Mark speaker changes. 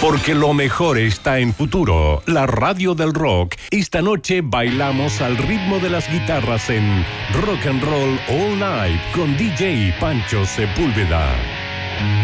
Speaker 1: Porque lo mejor está en Futuro, la radio del rock. Esta noche bailamos al ritmo de las guitarras en Rock and Roll All Night con DJ Pancho Sepúlveda.